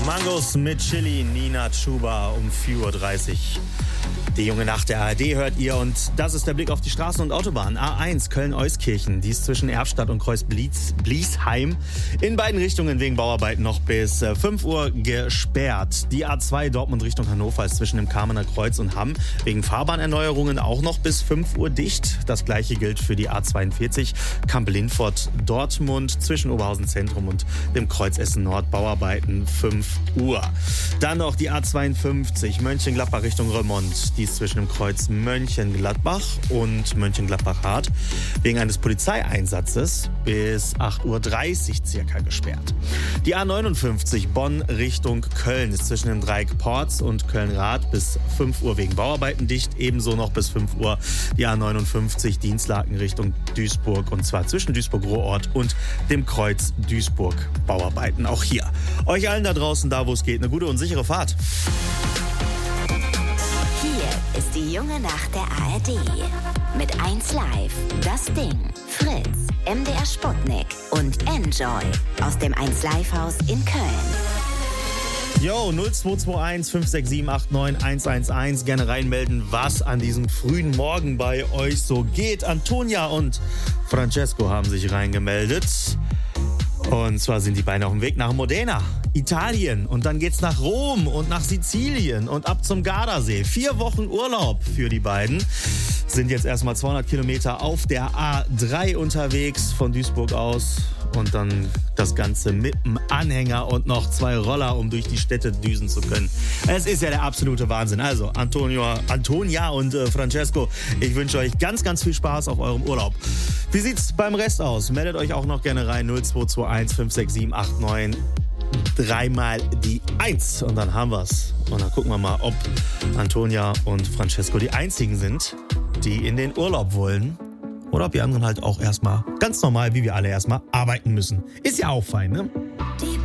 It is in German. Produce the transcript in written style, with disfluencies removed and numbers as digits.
Mangos mit Chili, Nina Chuba um 4:30 Uhr. Die junge Nacht der ARD hört ihr und das ist der Blick auf die Straßen und Autobahnen. A1 Köln-Euskirchen, die ist zwischen Erftstadt und Kreuz-Bliesheim in beiden Richtungen wegen Bauarbeiten noch bis 5 Uhr gesperrt. Die A2 Dortmund Richtung Hannover ist zwischen dem Kamener Kreuz und Hamm wegen Fahrbahnerneuerungen auch noch bis 5 Uhr dicht. Das gleiche gilt für die A42 Kamp-Lindfort Dortmund zwischen Oberhausen Zentrum und dem Kreuz Essen Nord Bauarbeiten 5 Uhr. Dann noch die A52 Mönchengladbach Richtung Remont. Die ist zwischen dem Kreuz Mönchengladbach und Mönchengladbach-Hart wegen eines Polizeieinsatzes bis 8:30 Uhr circa gesperrt. Die A59 Bonn Richtung Köln ist zwischen dem Dreieck Porz und Köln-Rath bis 5 Uhr wegen Bauarbeiten dicht. Ebenso noch bis 5 Uhr die A59 Dienstlaken Richtung Duisburg und zwar zwischen Duisburg-Ruhrort und dem Kreuz Duisburg Bauarbeiten. Auch hier. Euch allen da draußen, da wo es geht, eine gute und sichere Fahrt. Hier ist die junge Nacht der ARD. Mit 1 Live, Das Ding, Fritz, MDR Sputnik und Enjoy aus dem 1 Live Haus in Köln. Jo, 0221 567 89 111. Gerne reinmelden, was an diesem frühen Morgen bei euch so geht. Antonia und Francesco haben sich reingemeldet. Und zwar sind die beiden auf dem Weg nach Modena, Italien. Und dann geht's nach Rom und nach Sizilien und ab zum Gardasee. 4 Wochen Urlaub für die beiden. Sind jetzt erstmal 200 Kilometer auf der A3 unterwegs von Duisburg aus. Und dann das Ganze mit dem Anhänger und noch 2 Roller, um durch die Städte düsen zu können. Es ist ja der absolute Wahnsinn. Also Antonia und Francesco, ich wünsche euch ganz, ganz viel Spaß auf eurem Urlaub. Wie sieht's beim Rest aus? Meldet euch auch noch gerne rein. 0221 567 89 dreimal die 1 und dann haben wir's. Und dann gucken wir mal, ob Antonia und Francesco die einzigen sind, die in den Urlaub wollen. Oder ob die anderen halt auch erstmal ganz normal, wie wir alle erstmal arbeiten müssen. Ist ja auch fein, ne?